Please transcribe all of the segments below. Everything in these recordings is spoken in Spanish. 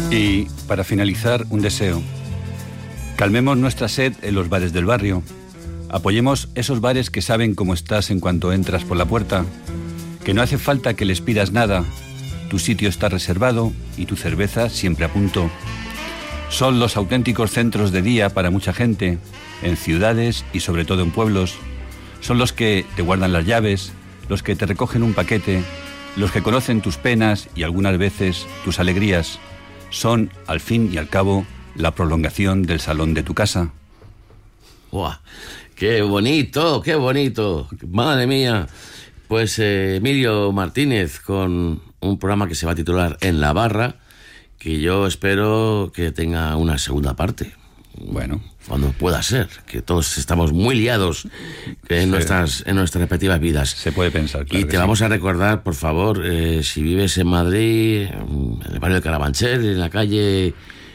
Y, para finalizar, un deseo. Calmemos nuestra sed en los bares del barrio. Apoyemos esos bares que saben cómo estás en cuanto entras por la puerta. Que no hace falta que les pidas nada. Tu sitio está reservado y tu cerveza siempre a punto. Son los auténticos centros de día para mucha gente, en ciudades y sobre todo en pueblos. Son los que te guardan las llaves, los que te recogen un paquete, los que conocen tus penas y algunas veces tus alegrías. Son, al fin y al cabo, la prolongación del salón de tu casa. ¡Guau! ¡Qué bonito! ¡Qué bonito! ¡Madre mía! Pues Emilio Martínez con un programa que se va a titular En la Barra, que yo espero que tenga una segunda parte. Bueno, cuando pueda ser, que todos estamos muy liados en nuestras respectivas vidas. Se puede pensar, claro. Y te vamos a recordar, por favor, si vives en Madrid, en el barrio de Carabanchel, en la calle...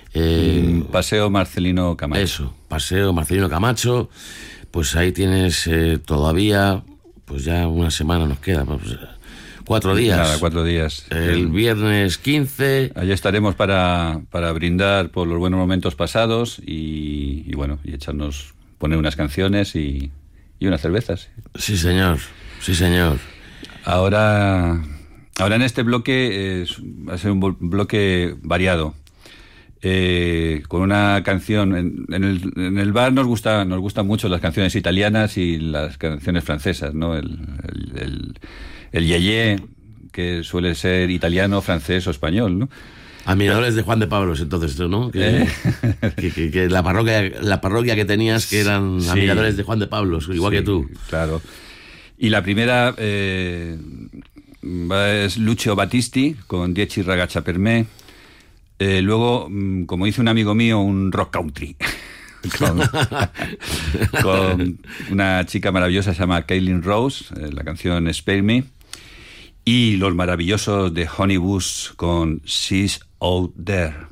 Paseo Marcelino Camacho. Eso, Paseo Marcelino Camacho. Pues ahí tienes todavía, pues ya una semana nos queda, pues, 4 días. Nada, 4 días. El viernes 15. Allí estaremos para brindar por los buenos momentos pasados y bueno, y echarnos, poner unas canciones y unas cervezas. Sí, señor. Sí, señor. Ahora en este bloque va a ser un bloque variado. Con una canción en el bar nos gustan mucho las canciones italianas y las canciones francesas, ¿no? El yeye, que suele ser italiano, francés o español, ¿no? Admiradores de Juan de Pablos, entonces, ¿no? Que la parroquia que tenías, que eran admiradores de Juan de Pablos, igual que tú. Claro. Y la primera es Lucio Battisti con Dieci ragazze per me. Luego, como dice un amigo mío, un rock country con una chica maravillosa, se llama Kaylin Rose, la canción Spare Me, y los maravillosos de Honey Bush con She's Out There.